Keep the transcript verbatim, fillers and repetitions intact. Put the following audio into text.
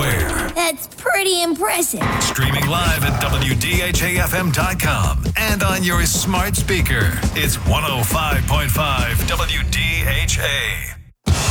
anywhere. That's pretty impressive. Streaming live at W D H A F M dot com and on your smart speaker. It's one oh five point five W D H A.